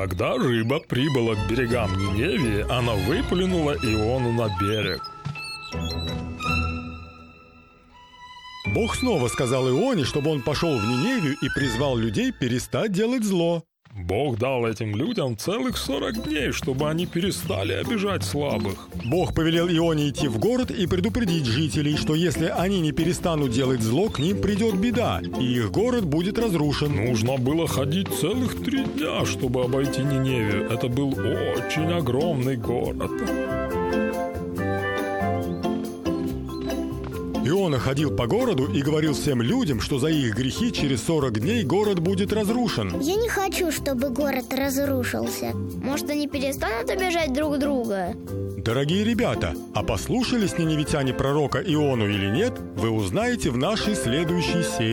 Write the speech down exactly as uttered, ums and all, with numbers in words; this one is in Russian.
Когда рыба прибыла к берегам Ниневии, она выплюнула Иону на берег. Бог снова сказал Ионе, чтобы он пошел в Ниневию и призвал людей перестать делать зло. Бог дал этим людям целых сорок дней, чтобы они перестали обижать слабых. Бог повелел Ионе идти в город и предупредить жителей, что если они не перестанут делать зло, к ним придет беда, и их город будет разрушен. Нужно было ходить целых три дня, чтобы обойти Ниневию. Это был очень огромный город. Иона ходил по городу и говорил всем людям, что за их грехи через сорок дней город будет разрушен. Я не хочу, чтобы город разрушился. Может, они перестанут обижать друг друга? Дорогие ребята, а послушались ниневитяне пророка Иону или нет, вы узнаете в нашей следующей серии.